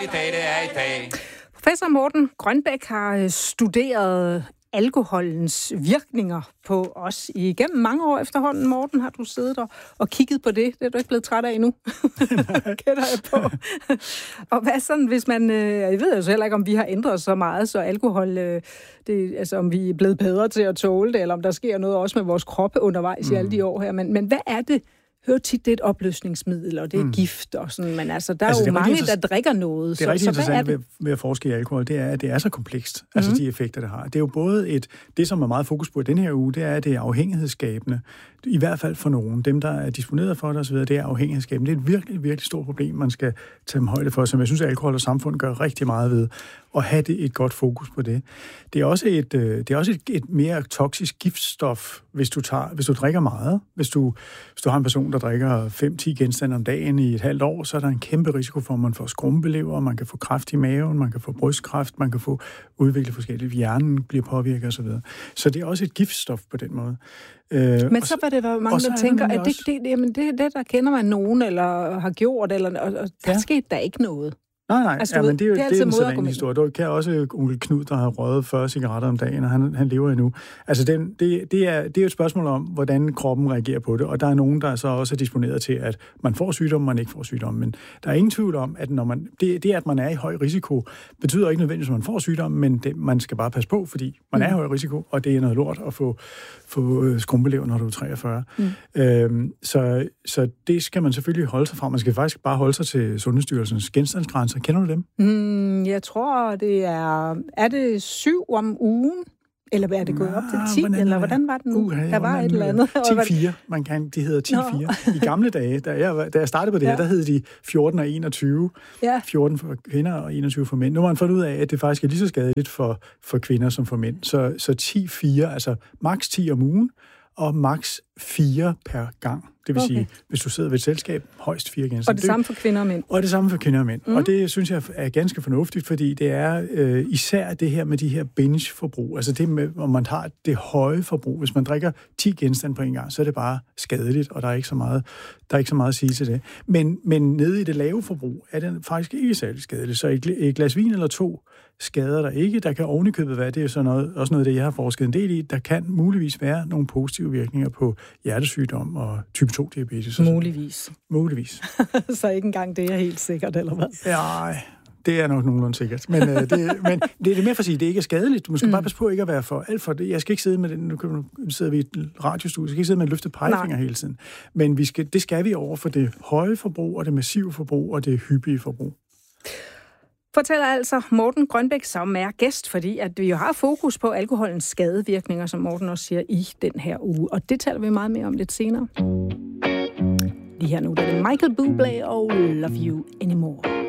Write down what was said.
dejlig dag, det er i dag. Professor Morten Grønbæk har studeret alkoholens virkninger på os igennem mange år efterhånden. Morten, har du siddet og kigget på det? Det er du ikke blevet træt af endnu. Kender jeg på. Og hvad sådan, hvis man... Jeg ved jo så heller ikke, om vi har ændret os så meget, så alkohol... altså, om vi er blevet bedre til at tåle det, eller om der sker noget også med vores kroppe undervejs i alle de år her. Men hvad er det? Hører tit, det er et opløsningsmiddel, og det er gift og sådan, men altså, der er jo mange, der drikker noget. Det er rigtig interessant ved at forske i alkohol, det er, at det er så komplekst, altså de effekter, det har. Det er jo både det, som er meget fokus på i den her uge, det er, at det er afhængighedsskabende. I hvert fald for nogen. Dem, der er disponeret for det osv., det er afhængighedsskabende. Det er et virkelig, virkelig stort problem, man skal tage højde for, som jeg synes, at alkohol og samfund gør rigtig meget ved, og have et godt fokus på det. Det er også et mere toksisk giftstof, hvis du drikker meget. Hvis du har en person, der drikker 5-10 genstande om dagen i et halvt år, så er der en kæmpe risiko for, at man får skrumpelever, man kan få kræft i maven, man kan få brystkræft, man kan få udviklet forskellige, hjernen bliver påvirket osv. Så det er også et giftstof på den måde. Men så var det der mange, der tænker, at det der kender man nogen, eller har gjort, eller og der skete der ikke noget. Nej, altså, men det er en sådan historie. Du kan også onkel Knud, der har røget 40 cigaretter om dagen, og han lever endnu. Altså, det er jo et spørgsmål om, hvordan kroppen reagerer på det, og der er nogen, der så også er disponeret til, at man får sygdom, man ikke får sygdom. Men der er ingen tvivl om, at at man er i høj risiko, betyder ikke nødvendigvis, at man får sygdom, men man skal bare passe på, fordi man er i høj risiko, og det er noget lort at få skrumpelever, når du er 43. Så det skal man selvfølgelig holde sig fra. Man skal faktisk bare holde sig til Sundhedsstyrelsens genstandsgrænser. Kender du dem? Jeg tror, det er... Er det 7 om ugen? Eller er det gået op til 10? Eller hvordan var det nu? Der var et eller andet. 10-4. De hedder 10-4. I gamle dage, da jeg startede på det her, der hed de 14 og 21. Ja. 14 for kvinder og 21 for mænd. Nu har man fundet ud af, at det faktisk er lige så skadeligt for kvinder som for mænd. Så 10-4, altså maks 10 om ugen, og maks 4 per gang. Det vil sige, hvis du sidder ved et selskab, højst 4 genstande. Og det samme for kvinder og mænd. Og det samme for kvinder og mænd. Og det synes jeg er ganske fornuftigt, fordi det er især det her med de her binge-forbrug. Altså det med, om man har det høje forbrug. Hvis man drikker 10 genstande på en gang, så er det bare skadeligt, og der er ikke så meget at sige til det. Men nede i det lave forbrug er det faktisk ikke særlig skadeligt. Så et glas vin eller 2 skader der ikke. Der kan ovenikøbet være, det er så også noget af det, jeg har forsket en del i, der kan muligvis være nogle positive virkninger på hjertesygdom og type 2-diabetes. Muligvis. Så ikke engang det er helt sikkert, eller hvad? Nej, det er nok nogenlunde sikkert. Men det er mere for at sige, det ikke er skadeligt. Du skal bare passe på ikke at være for alt for det. Jeg skal ikke sidde med den, nu sidder vi i et radiostudie, jeg skal ikke sidde med en løftet pegefinger hele tiden. Men det skal vi over for det høje forbrug, og det massive forbrug, og det hyppige forbrug. Fortæller altså Morten Grønbæk, som er gæst, fordi at vi jo har fokus på alkoholens skadevirkninger, som Morten også siger, i den her uge. Og det taler vi meget mere om lidt senere. Lige her nu, der er det Michael Bublé og Love You Anymore.